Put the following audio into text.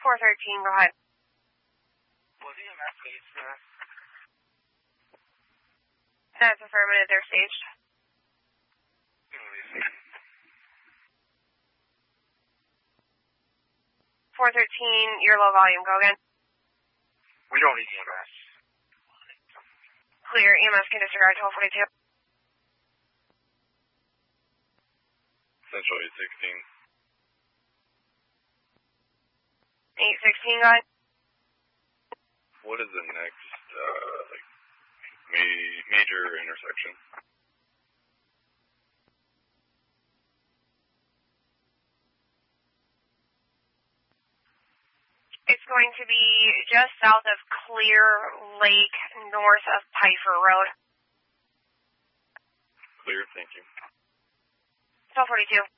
413, go ahead. Was EMS staged for that? That's affirmative, they're staged. 413, you're low volume, go again. We don't need EMS. Clear, EMS can disregard 1242. Central 816. 816, go ahead. What is the next, major intersection? It's going to be just south of Clear Lake, north of Pfeiffer Road. Clear, thank you. 1242.